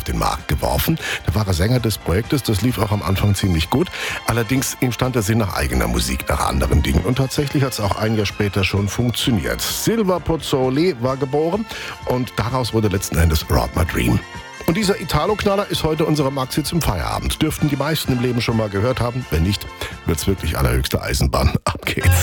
den Markt geworfen. Der war Sänger des Projektes, das lief auch am Anfang ziemlich gut. Allerdings ihm stand der Sinn nach eigener Musik, nach anderen Dingen. Und tatsächlich hat es auch ein Jahr später schon funktioniert. Silva Pozzoli war geboren und daraus wurde letzten Endes Rob My Dream. Und dieser Italo-Knaller ist heute unsere Maxi zum Feierabend. Dürften die meisten im Leben schon mal gehört haben. Wenn nicht, wird's wirklich allerhöchste Eisenbahn. Ab geht's.